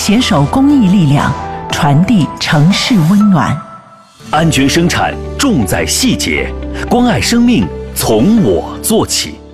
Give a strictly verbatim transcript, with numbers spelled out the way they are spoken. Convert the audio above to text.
携手公益力量，传递城市温暖。 安全生产重在细节，关爱生命从我做起。